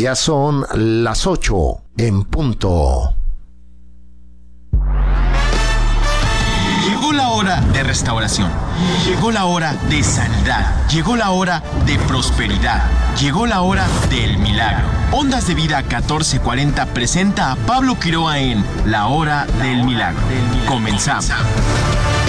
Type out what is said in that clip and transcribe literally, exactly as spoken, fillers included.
Ya son las ocho en punto. Llegó la hora de restauración. Llegó la hora de sanidad. Llegó la hora de prosperidad. Llegó la hora del milagro. Ondas de Vida catorce cuarenta presenta a Pablo Quiroa en La Hora del Milagro. Comenzamos.